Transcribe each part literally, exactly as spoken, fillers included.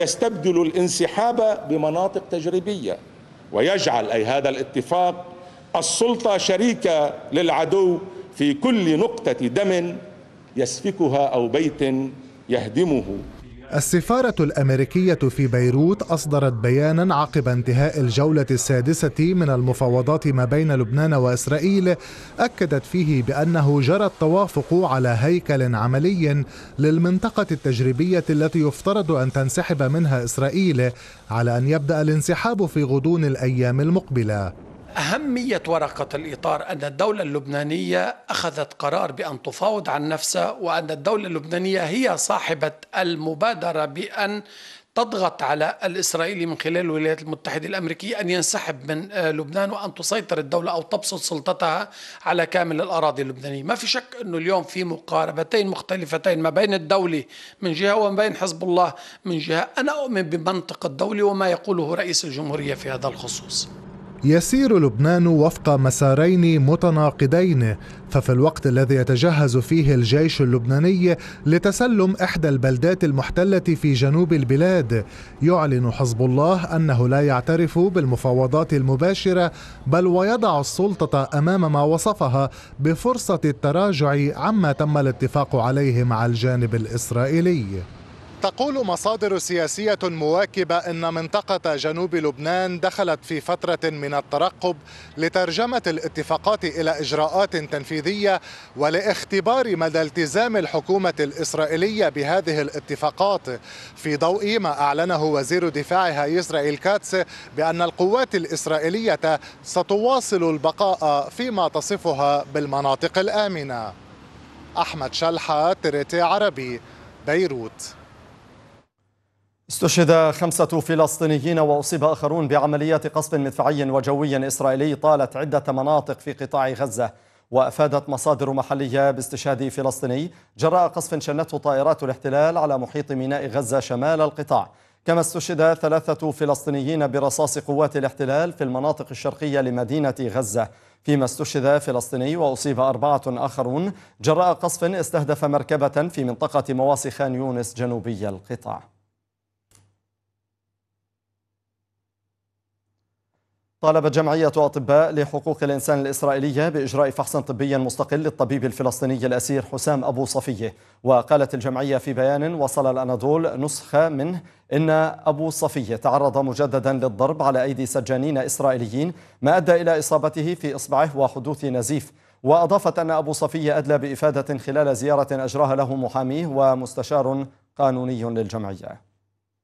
يستبدل الانسحاب بمناطق تجريبية، ويجعل أي هذا الاتفاق السلطة شريكة للعدو في كل نقطة دم يسفكها أو بيت يهدمه. السفارة الأمريكية في بيروت أصدرت بيانا عقب انتهاء الجولة السادسة من المفاوضات ما بين لبنان وإسرائيل، أكدت فيه بأنه جرى التوافق على هيكل عملي للمنطقة التجريبية التي يفترض أن تنسحب منها إسرائيل، على أن يبدأ الانسحاب في غضون الأيام المقبلة. أهمية ورقة الإطار أن الدولة اللبنانية أخذت قرار بأن تفاوض عن نفسها، وأن الدولة اللبنانية هي صاحبة المبادرة بأن تضغط على الإسرائيلي من خلال الولايات المتحدة الأمريكية أن ينسحب من لبنان، وأن تسيطر الدولة أو تبسط سلطتها على كامل الأراضي اللبنانية. ما في شك أنه اليوم في مقاربتين مختلفتين ما بين الدولة من جهة وما بين حزب الله من جهة. أنا أؤمن بمنطق الدولة وما يقوله رئيس الجمهورية في هذا الخصوص. يسير لبنان وفق مسارين متناقضين، ففي الوقت الذي يتجهز فيه الجيش اللبناني لتسلم إحدى البلدات المحتلة في جنوب البلاد، يعلن حزب الله أنه لا يعترف بالمفاوضات المباشرة، بل ويضع السلطة أمام ما وصفها بفرصة التراجع عما تم الاتفاق عليه مع الجانب الإسرائيلي. تقول مصادر سياسية مواكبة أن منطقة جنوب لبنان دخلت في فترة من الترقب لترجمة الاتفاقات إلى إجراءات تنفيذية ولاختبار مدى التزام الحكومة الإسرائيلية بهذه الاتفاقات، في ضوء ما أعلنه وزير دفاعها إسرائيل كاتس بأن القوات الإسرائيلية ستواصل البقاء فيما تصفها بالمناطق الآمنة. أحمد شلحة، تريتي عربي، بيروت. استشهد خمسة فلسطينيين وأصيب آخرون بعمليات قصف مدفعي وجوي إسرائيلي طالت عدة مناطق في قطاع غزة. وأفادت مصادر محلية باستشهاد فلسطيني جراء قصف شنته طائرات الاحتلال على محيط ميناء غزة شمال القطاع. كما استشهد ثلاثة فلسطينيين برصاص قوات الاحتلال في المناطق الشرقية لمدينة غزة، فيما استشهد فلسطيني وأصيب أربعة آخرون جراء قصف استهدف مركبة في منطقة مواصي خان يونس جنوبي القطاع. طالبت جمعية أطباء لحقوق الإنسان الإسرائيلية بإجراء فحص طبي مستقل للطبيب الفلسطيني الأسير حسام أبو صفية. وقالت الجمعية في بيان وصل الأناضول نسخة منه إن أبو صفية تعرض مجددا للضرب على أيدي سجانين إسرائيليين، ما أدى إلى إصابته في إصبعه وحدوث نزيف. وأضافت أن أبو صفية أدلى بإفادة خلال زيارة أجراها له محاميه ومستشار قانوني للجمعية.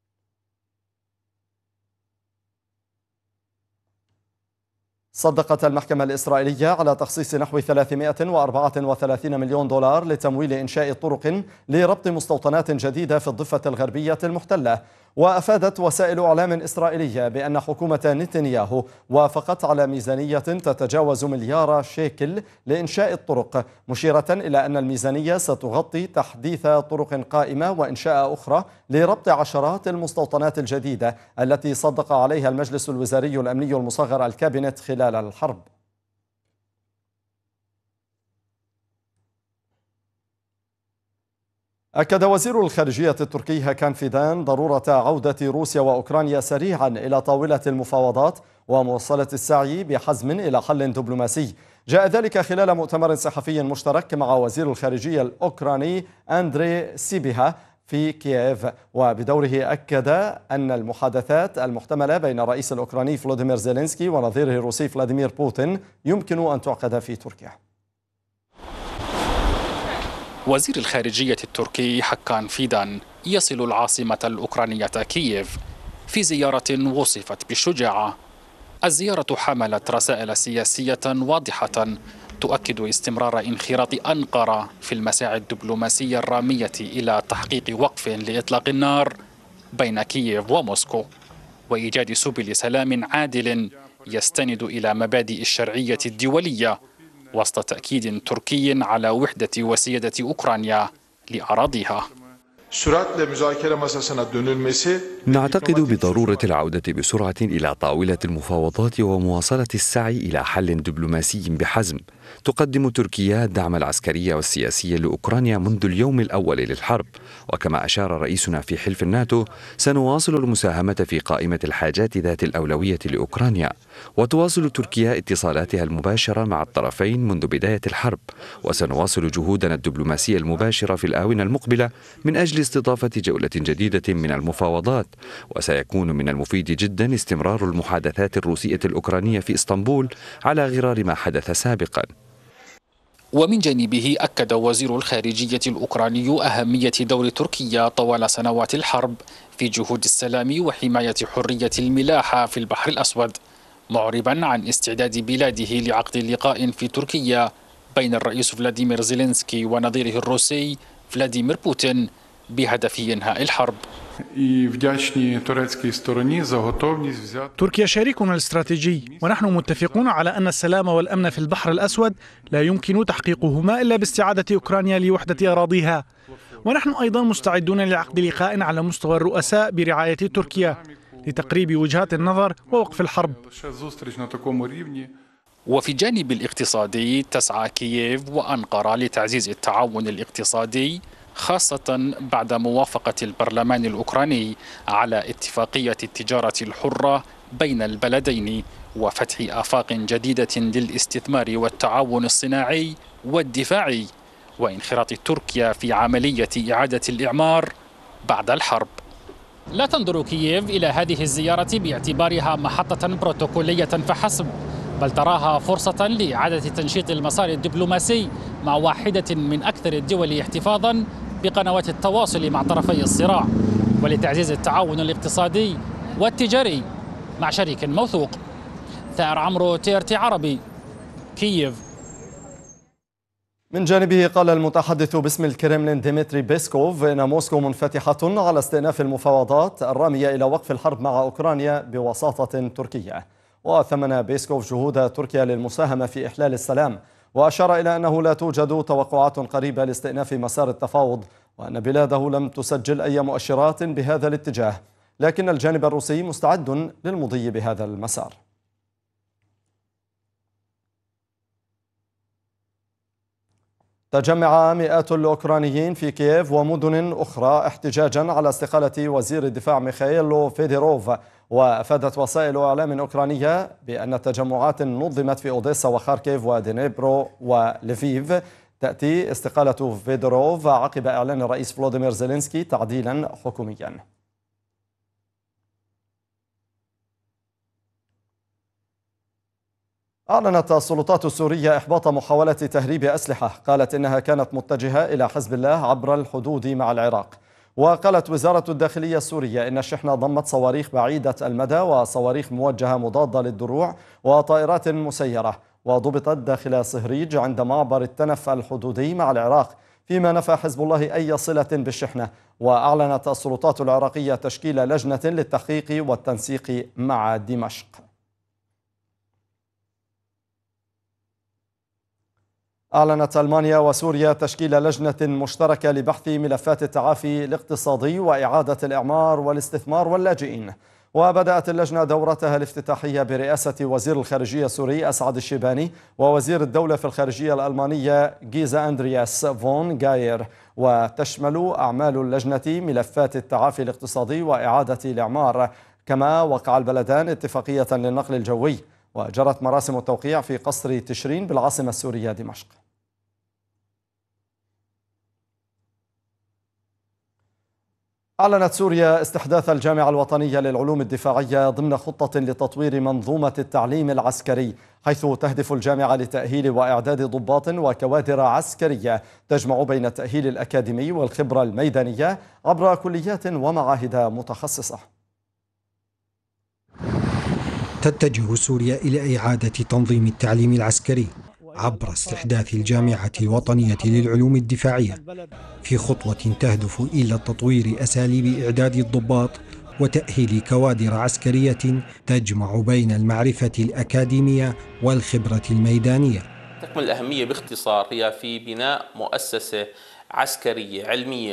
صدقت المحكمة الإسرائيلية على تخصيص نحو ثلاثمائة وأربعة وثلاثين مليون دولار لتمويل إنشاء طرق لربط مستوطنات جديدة في الضفة الغربية المحتلة. وأفادت وسائل إعلام إسرائيلية بأن حكومة نتنياهو وافقت على ميزانية تتجاوز مليار شيكل لإنشاء الطرق، مشيرة إلى أن الميزانية ستغطي تحديث طرق قائمة وإنشاء أخرى لربط عشرات المستوطنات الجديدة التي صدق عليها المجلس الوزاري الأمني المصغر الكابينت خلال الحرب. أكد وزير الخارجية التركي هاكان فيدان ضرورة عودة روسيا وأوكرانيا سريعا إلى طاولة المفاوضات ومواصلة السعي بحزم إلى حل دبلوماسي. جاء ذلك خلال مؤتمر صحفي مشترك مع وزير الخارجية الأوكراني أندري سيبيها في كييف. وبدوره أكد أن المحادثات المحتملة بين الرئيس الأوكراني فلوديمير زيلينسكي ونظيره الروسي فلاديمير بوتين يمكن أن تعقد في تركيا. وزير الخارجية التركي هاكان فيدان يصل العاصمة الأوكرانية كييف في زيارة وصفت بالشجاعة. الزيارة حملت رسائل سياسية واضحة تؤكد استمرار انخراط أنقرة في المساعي الدبلوماسية الرامية إلى تحقيق وقف لإطلاق النار بين كييف وموسكو وإيجاد سبل سلام عادل يستند إلى مبادئ الشرعية الدولية، وسط تأكيد تركي على وحدة وسيادة أوكرانيا لأراضيها. نعتقد بضرورة العودة بسرعة إلى طاولة المفاوضات ومواصلة السعي إلى حل دبلوماسي بحزم تقدم تركيا الدعم العسكري والسياسي لأوكرانيا منذ اليوم الأول للحرب. وكما أشار رئيسنا في حلف الناتو، سنواصل المساهمة في قائمة الحاجات ذات الأولوية لأوكرانيا. وتواصل تركيا اتصالاتها المباشرة مع الطرفين منذ بداية الحرب، وسنواصل جهودنا الدبلوماسية المباشرة في الآونة المقبلة من أجل استضافة جولة جديدة من المفاوضات. وسيكون من المفيد جدا استمرار المحادثات الروسية الأوكرانية في إسطنبول على غرار ما حدث سابقا. ومن جانبه أكد وزير الخارجية الأوكراني أهمية دور تركيا طوال سنوات الحرب في جهود السلام وحماية حرية الملاحة في البحر الأسود، معربا عن استعداد بلاده لعقد لقاء في تركيا بين الرئيس فلاديمير زيلينسكي ونظيره الروسي فلاديمير بوتين بهدف إنهاء الحرب. تركيا شريكنا الاستراتيجي، ونحن متفقون على أن السلام والأمن في البحر الأسود لا يمكن تحقيقهما إلا باستعادة أوكرانيا لوحدة أراضيها. ونحن أيضا مستعدون لعقد لقاء على مستوى الرؤساء برعاية تركيا لتقريب وجهات النظر ووقف الحرب. وفي الجانب الاقتصادي، تسعى كييف وأنقرة لتعزيز التعاون الاقتصادي، خاصة بعد موافقة البرلمان الأوكراني على اتفاقية التجارة الحرة بين البلدين وفتح آفاق جديدة للاستثمار والتعاون الصناعي والدفاعي، وانخراط تركيا في عملية إعادة الإعمار بعد الحرب. لا تنظر كييف إلى هذه الزيارة باعتبارها محطة بروتوكولية فحسب، بل تراها فرصة لإعادة تنشيط المسار الدبلوماسي مع واحدة من أكثر الدول احتفاظا بقنوات التواصل مع طرفي الصراع، ولتعزيز التعاون الاقتصادي والتجاري مع شريك موثوق. ثائر عمرو، تي ار تي عربي، كييف. من جانبه قال المتحدث باسم الكرملين ديمتري بيسكوف إن موسكو منفتحة على استئناف المفاوضات الرامية إلى وقف الحرب مع أوكرانيا بوساطة تركية. وثمن بيسكوف جهود تركيا للمساهمة في إحلال السلام، وأشار إلى أنه لا توجد توقعات قريبة لاستئناف مسار التفاوض، وأن بلاده لم تسجل أي مؤشرات بهذا الاتجاه، لكن الجانب الروسي مستعد للمضي بهذا المسار. تجمع مئات الأوكرانيين في كييف ومدن أخرى احتجاجا على استقالة وزير الدفاع ميخائيل فيديروف. وأفادت وسائل إعلام أوكرانية بأن التجمعات نظمت في أوديسا وخاركيف ودنيبرو ولفيف. تأتي استقالة فيديروف عقب إعلان الرئيس فلاديمير زيلينسكي تعديلا حكوميا. أعلنت السلطات السورية إحباط محاولة تهريب أسلحة، قالت إنها كانت متجهة إلى حزب الله عبر الحدود مع العراق. وقالت وزارة الداخلية السورية إن الشحنة ضمت صواريخ بعيدة المدى وصواريخ موجهة مضادة للدروع وطائرات مسيرة، وضبطت داخل صهريج عند معبر التنف الحدودي مع العراق، فيما نفى حزب الله أي صلة بالشحنة. وأعلنت السلطات العراقية تشكيل لجنة للتحقيق والتنسيق مع دمشق. أعلنت ألمانيا وسوريا تشكيل لجنة مشتركة لبحث ملفات التعافي الاقتصادي وإعادة الإعمار والاستثمار واللاجئين. وبدأت اللجنة دورتها الافتتاحية برئاسة وزير الخارجية السوري أسعد الشيباني ووزير الدولة في الخارجية الألمانية جيزا أندرياس فون غاير. وتشمل أعمال اللجنة ملفات التعافي الاقتصادي وإعادة الإعمار. كما وقع البلدان اتفاقية للنقل الجوي، وجرت مراسم التوقيع في قصر تشرين بالعاصمة السورية دمشق. أعلنت سوريا استحداث الجامعة الوطنية للعلوم الدفاعية ضمن خطة لتطوير منظومة التعليم العسكري، حيث تهدف الجامعة لتأهيل وإعداد ضباط وكوادر عسكرية تجمع بين التأهيل الأكاديمي والخبرة الميدانية عبر كليات ومعاهد متخصصة. تتجه سوريا إلى إعادة تنظيم التعليم العسكري عبر استحداث الجامعة الوطنية للعلوم الدفاعية، في خطوة تهدف إلى تطوير أساليب إعداد الضباط وتأهيل كوادر عسكرية تجمع بين المعرفة الأكاديمية والخبرة الميدانية. تكمن الأهمية باختصار هي في بناء مؤسسة عسكرية علمية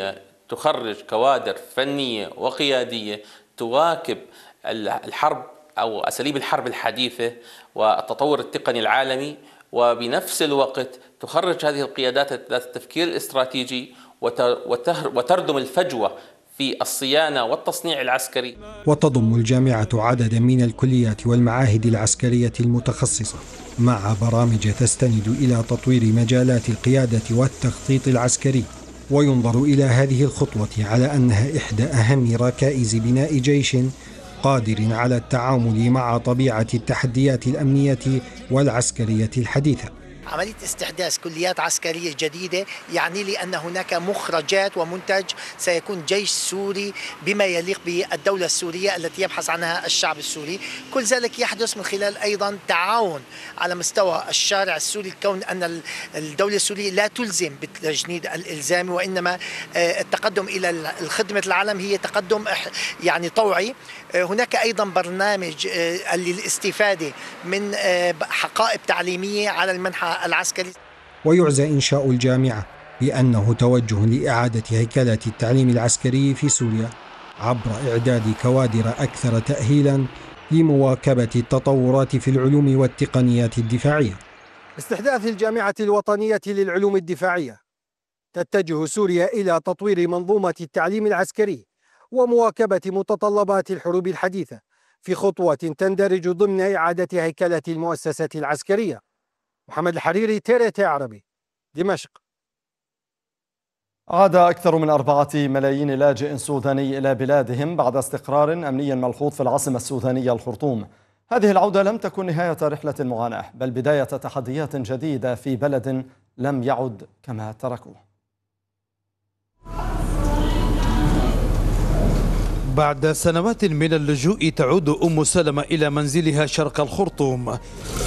تخرج كوادر فنية وقيادية تواكب الحرب أو أساليب الحرب الحديثة والتطور التقني العالمي، وبنفس الوقت تخرج هذه القيادات ذات التفكير الاستراتيجي وتردم الفجوة في الصيانة والتصنيع العسكري. وتضم الجامعة عددا من الكليات والمعاهد العسكرية المتخصصة مع برامج تستند إلى تطوير مجالات القيادة والتخطيط العسكري. وينظر إلى هذه الخطوة على أنها إحدى أهم ركائز بناء جيش قادر على التعامل مع طبيعة التحديات الأمنية والعسكرية الحديثة. عملية استحداث كليات عسكرية جديدة يعني لي أن هناك مخرجات ومنتج سيكون جيش سوري بما يليق بالدولة السورية التي يبحث عنها الشعب السوري. كل ذلك يحدث من خلال أيضا تعاون على مستوى الشارع السوري، كون أن الدولة السورية لا تلزم بالتجنيد الإلزامي، وإنما التقدم إلى الخدمة العالم هي تقدم يعني طوعي. هناك أيضا برنامج للاستفادة من حقائب تعليمية على المنحى العسكري. ويعزى إنشاء الجامعة بأنه توجه لإعادة هيكلة التعليم العسكري في سوريا عبر إعداد كوادر أكثر تأهيلا لمواكبة التطورات في العلوم والتقنيات الدفاعية. باستحداث الجامعة الوطنية للعلوم الدفاعية تتجه سوريا إلى تطوير منظومة التعليم العسكري ومواكبة متطلبات الحروب الحديثة في خطوة تندرج ضمن إعادة هيكلة المؤسسة العسكرية. محمد الحريري، تي تي عربي، دمشق. عاد أكثر من أربعة ملايين لاجئ سوداني إلى بلادهم بعد استقرار أمني ملحوظ في العاصمة السودانية الخرطوم. هذه العودة لم تكن نهاية رحلة المعاناة، بل بداية تحديات جديدة في بلد لم يعد كما تركوه. بعد سنوات من اللجوء تعود أم سلمة إلى منزلها شرق الخرطوم.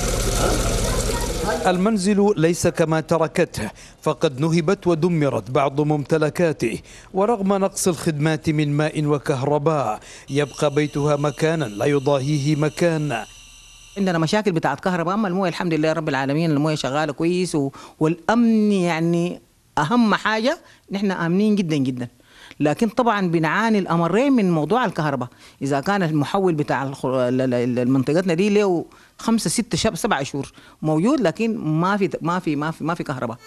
المنزل ليس كما تركته، فقد نهبت ودمرت بعض ممتلكاته، ورغم نقص الخدمات من ماء وكهرباء يبقى بيتها مكانا لا يضاهيه مكان. عندنا مشاكل بتاعت كهرباء، أما المويه الحمد لله رب العالمين المويه شغالة كويس، و... والأمن يعني أهم حاجة، نحن آمنين جدا جدا. لكن طبعا بنعاني الأمرين من موضوع الكهرباء. إذا كان المحول بتاع منطقتنا دي له خمسة ستة شهور سبعة شهور موجود، لكن ما في ما في ما في ما في كهرباء.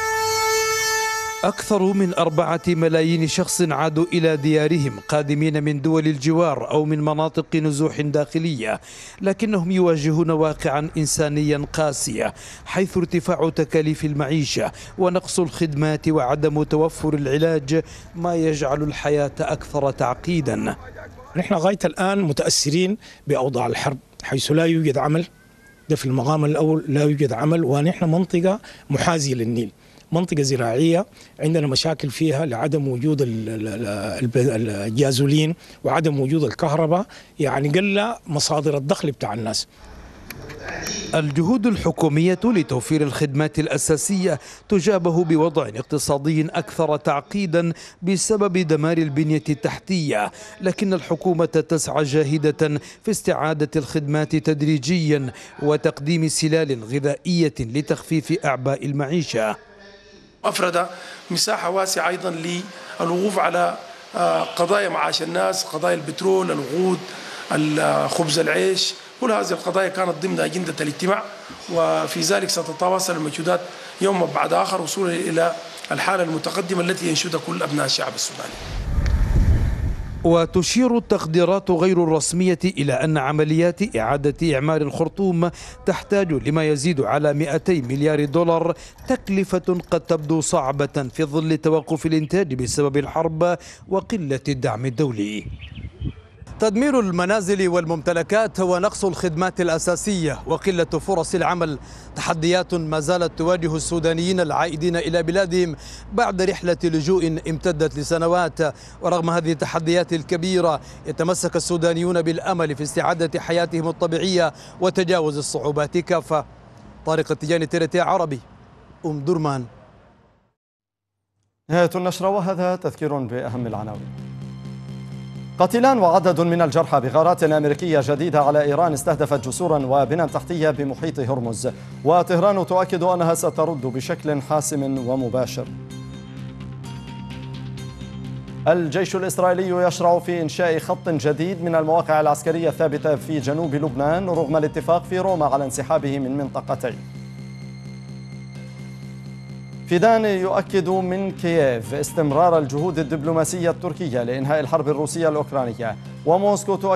أكثر من أربعة ملايين شخص عادوا إلى ديارهم قادمين من دول الجوار أو من مناطق نزوح داخلية، لكنهم يواجهون واقعا إنسانيا قاسيا، حيث ارتفاع تكاليف المعيشة ونقص الخدمات وعدم توفر العلاج ما يجعل الحياة أكثر تعقيدا. نحن غاية الآن متأثرين بأوضاع الحرب، حيث لا يوجد عمل. ده في المقام الأول لا يوجد عمل، ونحن منطقة محاذية للنيل، منطقة زراعية عندنا مشاكل فيها لعدم وجود الجازولين وعدم وجود الكهرباء، يعني قل مصادر الدخل بتاع الناس. الجهود الحكومية لتوفير الخدمات الأساسية تجابه بوضع اقتصادي أكثر تعقيدا بسبب دمار البنية التحتية، لكن الحكومة تسعى جاهدة في استعادة الخدمات تدريجيا وتقديم سلال غذائية لتخفيف أعباء المعيشة. أفرد مساحة واسعة أيضا للوقوف على قضايا معاش الناس، قضايا البترول، الوقود، خبز العيش، كل هذه القضايا كانت ضمن أجندة الاجتماع، وفي ذلك ستتواصل المجهودات يوم بعد آخر وصولا إلى الحالة المتقدمة التي ينشدها كل أبناء الشعب السوداني. وتشير التقديرات غير الرسمية إلى أن عمليات إعادة إعمار الخرطوم تحتاج لما يزيد على مئتي مليار دولار، تكلفة قد تبدو صعبة في ظل توقف الإنتاج بسبب الحرب وقلة الدعم الدولي. تدمير المنازل والممتلكات ونقص الخدمات الأساسية وقلة فرص العمل تحديات ما زالت تواجه السودانيين العائدين إلى بلادهم بعد رحلة لجوء امتدت لسنوات. ورغم هذه التحديات الكبيرة يتمسك السودانيون بالأمل في استعادة حياتهم الطبيعية وتجاوز الصعوبات كافة. طارق التجاني، تي تي عربي، أم درمان. نهاية النشرة، وهذا تذكير بأهم العناوين. قتيلان وعدد من الجرحى بغارات أمريكية جديدة على إيران استهدفت جسورا وبنى تحتية بمحيط هرمز، وطهران تؤكد أنها سترد بشكل حاسم ومباشر. الجيش الإسرائيلي يشرع في إنشاء خط جديد من المواقع العسكرية الثابتة في جنوب لبنان رغم الاتفاق في روما على انسحابه من منطقتين. فيدان يؤكد من كييف استمرار الجهود الدبلوماسية التركية لإنهاء الحرب الروسية الأوكرانية، وموسكو